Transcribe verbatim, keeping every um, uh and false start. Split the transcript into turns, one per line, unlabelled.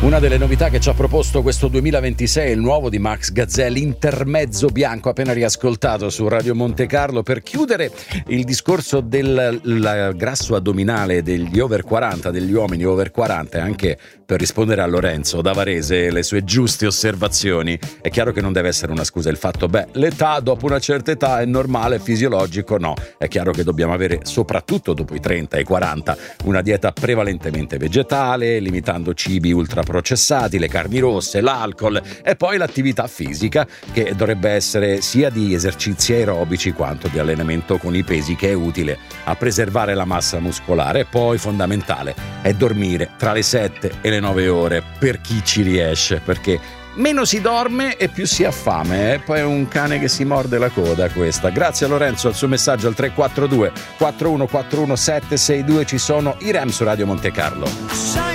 Una delle novità che ci ha proposto questo duemilaventisei è il nuovo di Max Gazzè, Intermezzo Bianco, appena riascoltato su Radio Monte Carlo, per chiudere il discorso del la, grasso addominale degli over quaranta, degli uomini over quaranta, e anche per rispondere a Lorenzo da Varese e le sue giuste osservazioni. È chiaro che non deve essere una scusa il fatto, beh, l'età dopo una certa età è normale, è fisiologico, no. È chiaro che dobbiamo avere, soprattutto dopo i trenta e i quaranta, una dieta prevalentemente vegetale, limitando cibi ultraprocessati, le carni rosse, l'alcol e poi l'attività fisica, che dovrebbe essere sia di esercizi aerobici quanto di allenamento con i pesi, che è utile a preservare la massa muscolare. E poi fondamentale è dormire tra le sette e le nove ore per chi ci riesce, perché meno si dorme e più si ha fame, eh? Poi è un cane che si morde la coda questa. Grazie a Lorenzo, al suo messaggio al tre quattro due quattro uno quattro uno sette sei due. Ci sono i Rem su Radio Monte Carlo.